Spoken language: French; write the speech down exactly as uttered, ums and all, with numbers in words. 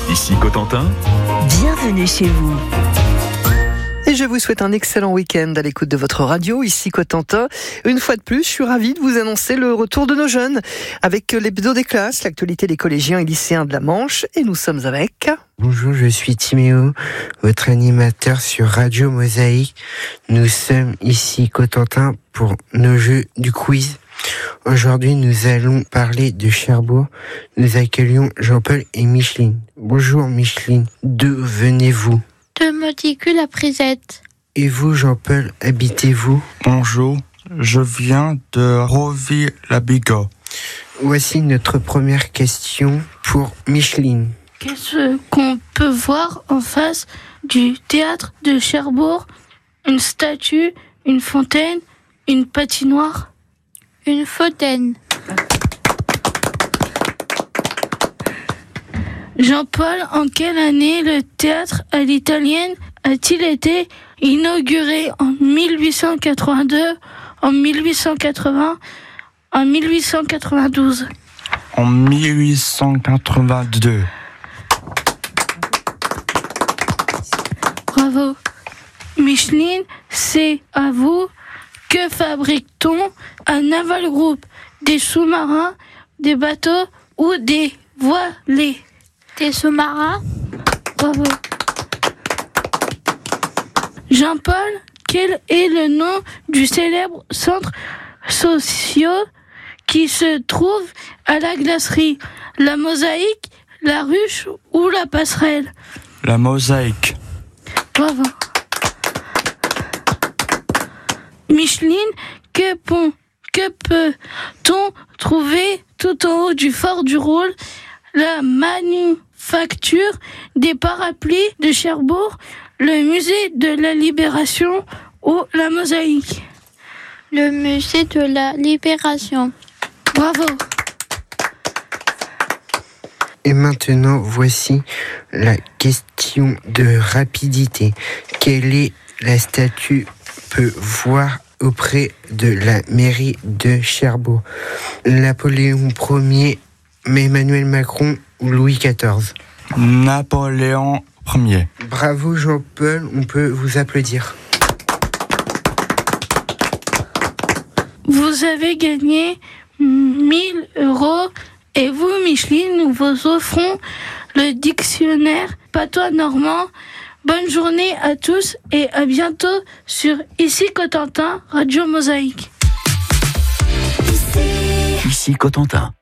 Ici Cotentin. Bienvenue chez vous. Et je vous souhaite un excellent week-end à l'écoute de votre radio, ici Cotentin. Une fois de plus, je suis ravie de vous annoncer le retour de nos jeunes avec l'hebdo des classes, l'actualité des collégiens et lycéens de la Manche. Et nous sommes avec... Bonjour, je suis Timéo, votre animateur sur Radio Mosaïque. Nous sommes ici Cotentin pour nos jeux du quiz. Aujourd'hui, nous allons parler de Cherbourg. Nous accueillons Jean-Paul et Micheline. Bonjour Micheline, d'où venez-vous ? De Monticule-la-Prisette. Et vous, Jean-Paul, habitez-vous ? Bonjour, je viens de Roville-la-Bigorre. Voici notre première question pour Micheline. Qu'est-ce qu'on peut voir en face du théâtre de Cherbourg ? Une statue, une fontaine, une patinoire ? Une fontaine. Jean-Paul, en quelle année le théâtre à l'italienne a-t-il été inauguré ? En mille huit cent quatre-vingt-deux, en mille huit cent quatre-vingts, en mille huit cent quatre-vingt-douze. En mille huit cent quatre-vingt-deux. Bravo. Micheline, c'est à vous. Que fabrique-t-on à Naval Group ? Des sous-marins, des bateaux ou des voilées ? Des sous-marins. Bravo. Jean-Paul, quel est le nom du célèbre centre social qui se trouve à la glacerie ? La Mosaïque, la Ruche ou la Passerelle ? La Mosaïque. Bravo. Micheline, que, pon, que peut-on trouver tout en haut du fort du Roule ? La manufacture des parapluies de Cherbourg, le musée de la Libération ou la Mosaïque ? Le musée de la Libération. Bravo. Et maintenant, voici la question de rapidité. Quelle est la statue peut voir auprès de la mairie de Cherbourg ? Napoléon Ier, Emmanuel Macron ou Louis quatorze ? Napoléon Ier. Bravo Jean-Paul, on peut vous applaudir. Vous avez gagné mille euros et vous, Micheline, nous vous offrons le dictionnaire patois normand. Bonne journée à tous et à bientôt sur Ici Cotentin, Radio Mosaïque. Ici Cotentin.